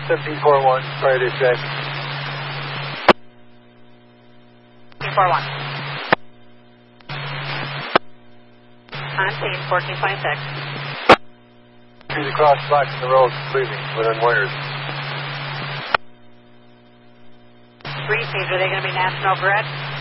1741, Friday, check. 1741. On scene, 1426. Trees across, blocking the road completely, with unwired. 3 seeds, are they going to be National Grid?